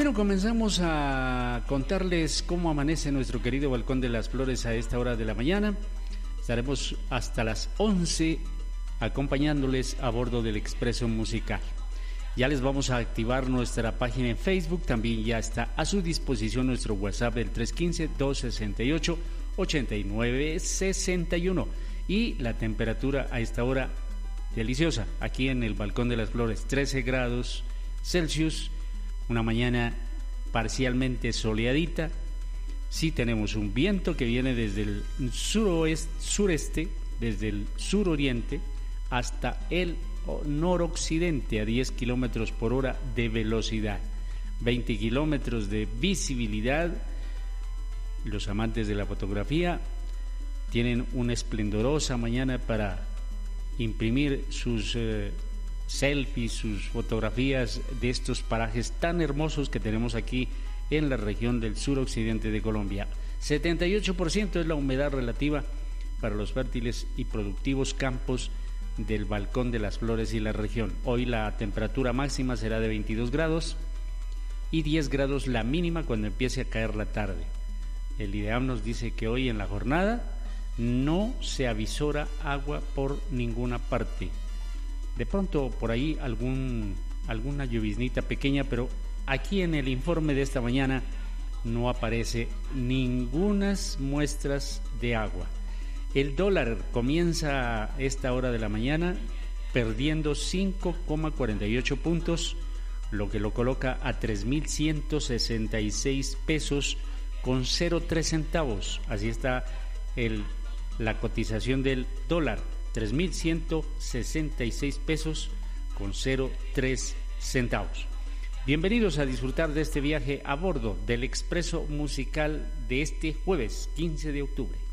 Bueno, comenzamos a contarles cómo amanece nuestro querido Balcón de las Flores a esta hora de la mañana. Estaremos hasta las 11 acompañándoles a bordo del Expreso Musical. Ya les vamos a activar nuestra página en Facebook, también ya está a su disposición nuestro WhatsApp del 315-268-8961 y la temperatura a esta hora deliciosa, aquí en el Balcón de las Flores, 13 grados Celsius, una mañana parcialmente soleadita. Sí tenemos un viento que viene desde el sureste, desde el suroriente hasta el noroccidente a 10 kilómetros por hora de velocidad, 20 kilómetros de visibilidad. Los amantes de la fotografía tienen una esplendorosa mañana para imprimir sus selfies, sus fotografías de estos parajes tan hermosos que tenemos aquí en la región del suroccidente de Colombia. 78% es la humedad relativa para los fértiles y productivos campos del Balcón de las Flores y la región. Hoy la temperatura máxima será de 22 grados y 10 grados la mínima cuando empiece a caer la tarde. El IDEAM nos dice que hoy en la jornada no se avisora agua por ninguna parte. De pronto por ahí alguna lloviznita pequeña, pero aquí en el informe de esta mañana no aparece ningunas muestras de agua. El dólar comienza a esta hora de la mañana perdiendo 5,48 puntos, lo que lo coloca a 3.166 pesos con 0,3 centavos. Así está la cotización del dólar, 3.166 pesos con 0,3 centavos. Bienvenidos a disfrutar de este viaje a bordo del Expreso Musical de este jueves 15 de octubre.